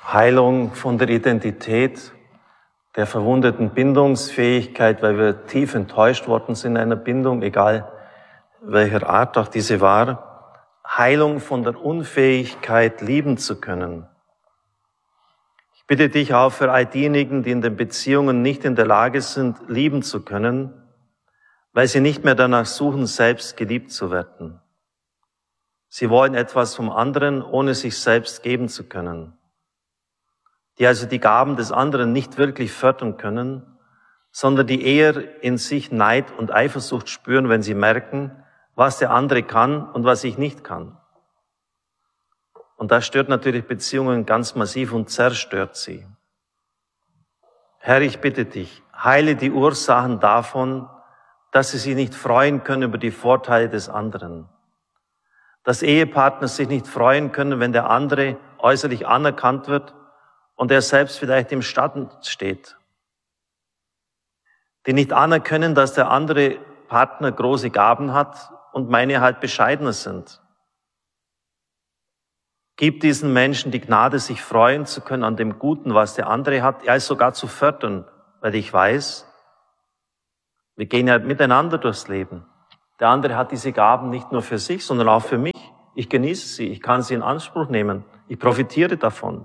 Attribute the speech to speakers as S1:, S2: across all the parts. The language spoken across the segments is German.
S1: Heilung von der Identität, der verwundeten Bindungsfähigkeit, weil wir tief enttäuscht worden sind in einer Bindung, egal welcher Art auch diese war. Heilung von der Unfähigkeit, lieben zu können. Ich bitte dich auch für all diejenigen, die in den Beziehungen nicht in der Lage sind, lieben zu können, weil sie nicht mehr danach suchen, selbst geliebt zu werden. Sie wollen etwas vom anderen, ohne sich selbst geben zu können. Die also die Gaben des anderen nicht wirklich fördern können, sondern die eher in sich Neid und Eifersucht spüren, wenn sie merken, was der andere kann und was ich nicht kann. Und das stört natürlich Beziehungen ganz massiv und zerstört sie. Herr, ich bitte dich, heile die Ursachen davon, dass sie sich nicht freuen können über die Vorteile des anderen. Dass Ehepartner sich nicht freuen können, wenn der andere äußerlich anerkannt wird und er selbst vielleicht im Schatten steht. Die nicht anerkennen, dass der andere Partner große Gaben hat und meine halt bescheidener sind. Gib diesen Menschen die Gnade, sich freuen zu können an dem Guten, was der andere hat, ja es sogar zu fördern, weil ich weiß, wir gehen ja miteinander durchs Leben. Der andere hat diese Gaben nicht nur für sich, sondern auch für mich. Ich genieße sie, ich kann sie in Anspruch nehmen, ich profitiere davon.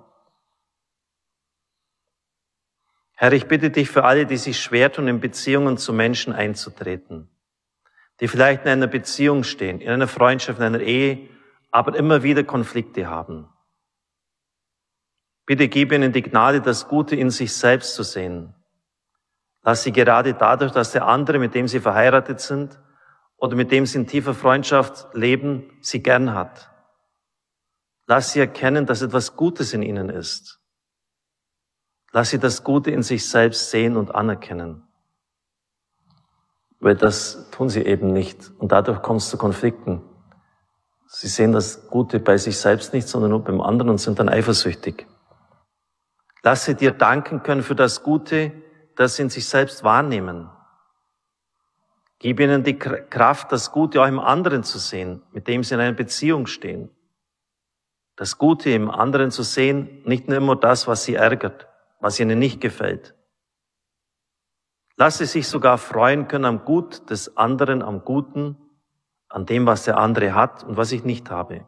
S1: Herr, ich bitte dich für alle, die sich schwer tun, in Beziehungen zu Menschen einzutreten, die vielleicht in einer Beziehung stehen, in einer Freundschaft, in einer Ehe, aber immer wieder Konflikte haben. Bitte gib ihnen die Gnade, das Gute in sich selbst zu sehen. Lass sie gerade dadurch, dass der andere, mit dem sie verheiratet sind oder mit dem sie in tiefer Freundschaft leben, sie gern hat. Lass sie erkennen, dass etwas Gutes in ihnen ist. Lass sie das Gute in sich selbst sehen und anerkennen. Weil das tun sie eben nicht. Und dadurch kommt es zu Konflikten. Sie sehen das Gute bei sich selbst nicht, sondern nur beim anderen und sind dann eifersüchtig. Lass sie dir danken können für das Gute, das sie in sich selbst wahrnehmen. Gib ihnen die Kraft, das Gute auch im anderen zu sehen, mit dem sie in einer Beziehung stehen. Das Gute im anderen zu sehen, nicht nur immer das, was sie ärgert, was ihnen nicht gefällt. Lass sie sich sogar freuen können am Gut des anderen, am Guten, an dem, was der andere hat und was ich nicht habe.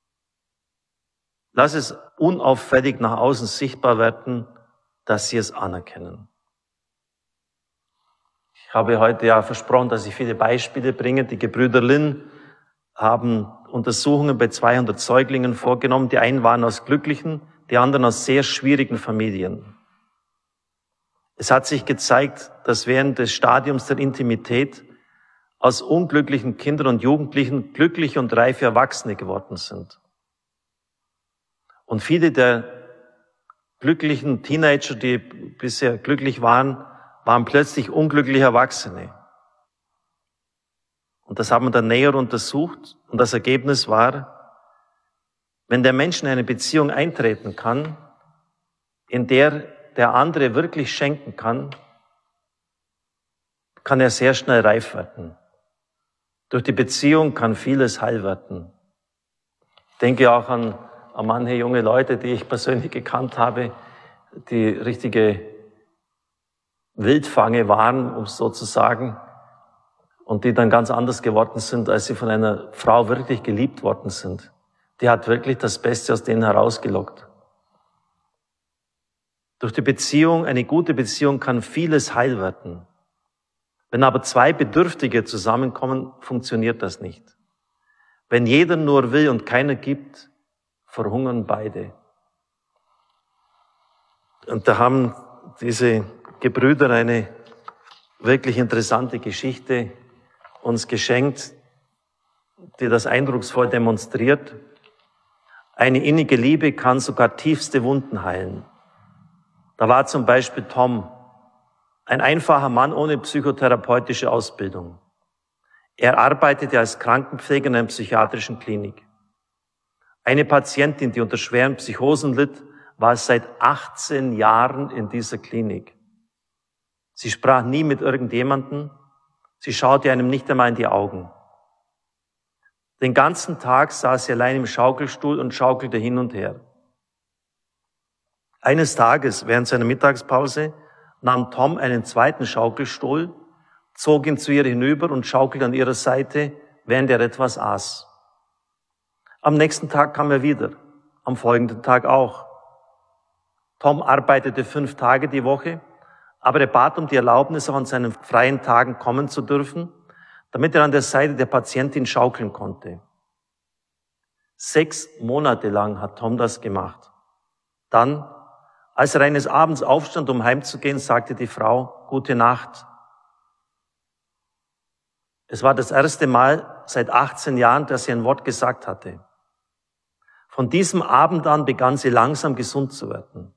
S1: Lass es unauffällig nach außen sichtbar werden, dass sie es anerkennen. Ich habe heute ja versprochen, dass ich viele Beispiele bringe. Die Gebrüder Lin haben Untersuchungen bei 200 Säuglingen vorgenommen. Die einen waren aus glücklichen, die anderen aus sehr schwierigen Familien. Es hat sich gezeigt, dass während des Stadiums der Intimität aus unglücklichen Kindern und Jugendlichen glückliche und reife Erwachsene geworden sind. Und viele der glücklichen Teenager, die bisher glücklich waren, waren plötzlich unglückliche Erwachsene. Und das haben wir dann näher untersucht. Und das Ergebnis war, wenn der Mensch in eine Beziehung eintreten kann, in der der andere wirklich schenken kann, kann er sehr schnell reif werden. Durch die Beziehung kann vieles heil werden. Ich denke auch an manche junge Leute, die ich persönlich gekannt habe, die richtige Wildfange waren, um es so zu sagen, und die dann ganz anders geworden sind, als sie von einer Frau wirklich geliebt worden sind. Die hat wirklich das Beste aus denen herausgelockt. Durch die Beziehung, eine gute Beziehung, kann vieles heil werden. Wenn aber zwei Bedürftige zusammenkommen, funktioniert das nicht. Wenn jeder nur will und keiner gibt, verhungern beide. Und da haben diese Gebrüder eine wirklich interessante Geschichte uns geschenkt, die das eindrucksvoll demonstriert. Eine innige Liebe kann sogar tiefste Wunden heilen. Da war zum Beispiel Tom, ein einfacher Mann ohne psychotherapeutische Ausbildung. Er arbeitete als Krankenpfleger in einer psychiatrischen Klinik. Eine Patientin, die unter schweren Psychosen litt, war seit 18 Jahren in dieser Klinik. Sie sprach nie mit irgendjemandem, sie schaute einem nicht einmal in die Augen. Den ganzen Tag saß sie allein im Schaukelstuhl und schaukelte hin und her. Eines Tages während seiner Mittagspause nahm Tom einen zweiten Schaukelstuhl, zog ihn zu ihr hinüber und schaukelte an ihrer Seite, während er etwas aß. Am nächsten Tag kam er wieder, am folgenden Tag auch. Tom arbeitete 5 Tage die Woche, aber er bat um die Erlaubnis, auch an seinen freien Tagen kommen zu dürfen, damit er an der Seite der Patientin schaukeln konnte. 6 Monate lang hat Tom das gemacht. Dann, als er eines Abends aufstand, um heimzugehen, sagte die Frau, Gute Nacht. Es war das erste Mal seit 18 Jahren, dass sie ein Wort gesagt hatte. Von diesem Abend an begann sie langsam gesund zu werden.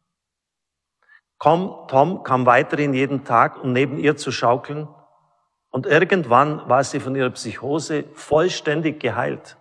S1: Tom kam weiterhin jeden Tag, um neben ihr zu schaukeln, und irgendwann war sie von ihrer Psychose vollständig geheilt.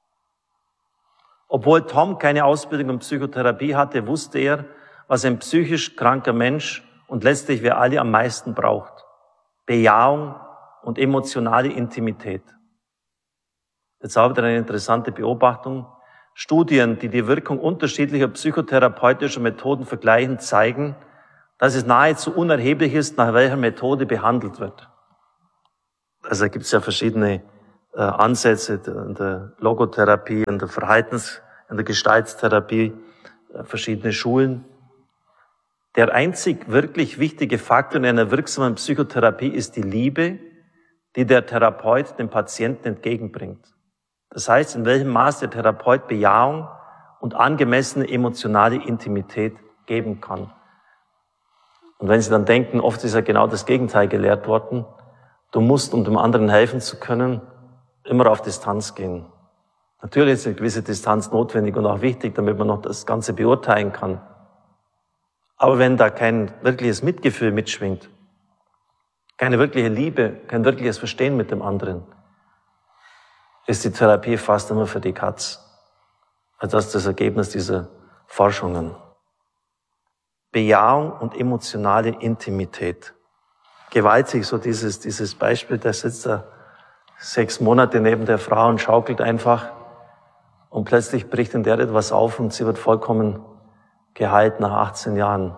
S1: Obwohl Tom keine Ausbildung in Psychotherapie hatte, wusste er, was ein psychisch kranker Mensch und letztlich wir alle am meisten braucht. Bejahung und emotionale Intimität. Jetzt auch wieder eine interessante Beobachtung. Studien, die die Wirkung unterschiedlicher psychotherapeutischer Methoden vergleichen, zeigen, dass es nahezu unerheblich ist, nach welcher Methode behandelt wird. Also da gibt es ja verschiedene Ansätze in der Logotherapie, in der in der Gestalttherapie, verschiedene Schulen. Der einzig wirklich wichtige Faktor in einer wirksamen Psychotherapie ist die Liebe, die der Therapeut dem Patienten entgegenbringt. Das heißt, in welchem Maß der Therapeut Bejahung und angemessene emotionale Intimität geben kann. Und wenn Sie dann denken, oft ist ja genau das Gegenteil gelehrt worden, du musst, um dem anderen helfen zu können, immer auf Distanz gehen. Natürlich ist eine gewisse Distanz notwendig und auch wichtig, damit man noch das Ganze beurteilen kann. Aber wenn da kein wirkliches Mitgefühl mitschwingt, keine wirkliche Liebe, kein wirkliches Verstehen mit dem anderen, ist die Therapie fast immer für die Katz. Also das ist das Ergebnis dieser Forschungen. Bejahung und emotionale Intimität. Gewaltig, so dieses Beispiel, der sitzt da 6 Monate neben der Frau und schaukelt einfach und plötzlich bricht in der etwas auf und sie wird vollkommen geheilt nach 18 Jahren.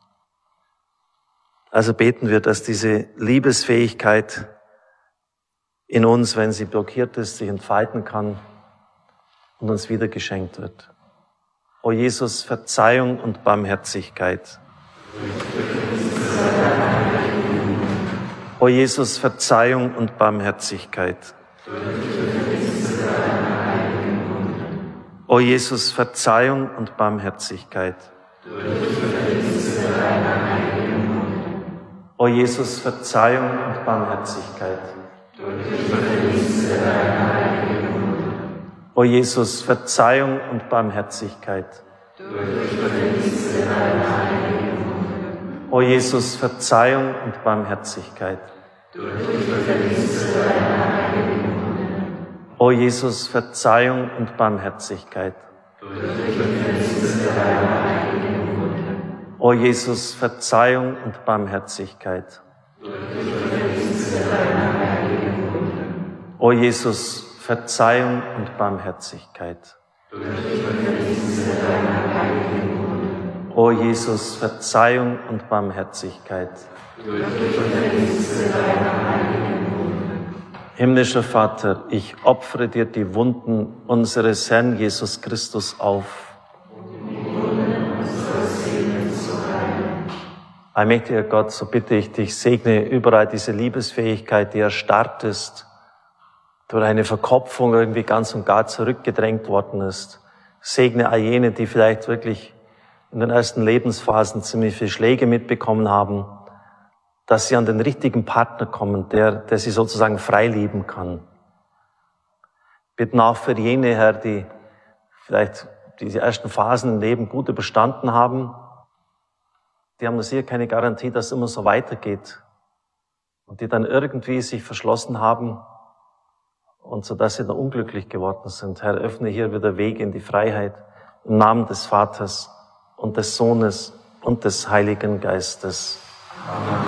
S1: Also beten wir, dass diese Liebesfähigkeit in uns, wenn sie blockiert ist, sich entfalten kann und uns wieder geschenkt wird. O Jesus, Verzeihung und Barmherzigkeit. O Jesus, Verzeihung und Barmherzigkeit. O Jesus, Verzeihung und Barmherzigkeit. O Jesus, Verzeihung und Barmherzigkeit. O Jesus, Verzeihung und Barmherzigkeit. O Jesus, Verzeihung und Barmherzigkeit. O Jesus, Verzeihung und Barmherzigkeit. O Jesus, Verzeihung und Barmherzigkeit. O Jesus, Verzeihung und Barmherzigkeit. O Jesus, Verzeihung und Barmherzigkeit. Himmlischer Vater, ich opfere dir die Wunden unseres Herrn Jesus Christus auf. Allmächtiger Gott, so bitte ich dich, segne überall diese Liebesfähigkeit, die erstarrt ist, durch eine Verkopfung irgendwie ganz und gar zurückgedrängt worden ist. Segne all jene, die vielleicht wirklich in den ersten Lebensphasen ziemlich viele Schläge mitbekommen haben, dass sie an den richtigen Partner kommen, der sie sozusagen frei lieben kann. Bitten auch für jene, Herr, die vielleicht diese ersten Phasen im Leben gut überstanden haben. Die haben sicher keine Garantie, dass es immer so weitergeht. Und die dann irgendwie sich verschlossen haben und so dass sie dann unglücklich geworden sind. Herr, öffne hier wieder Wege in die Freiheit im Namen des Vaters und des Sohnes und des Heiligen Geistes. Amen.